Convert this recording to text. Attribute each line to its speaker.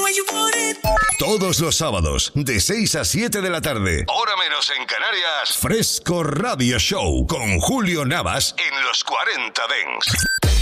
Speaker 1: Todos los sábados, de 6 a 7 de la tarde, hora menos en Canarias, Fresco Radio Show, con Julio Navas en los 40 Dents.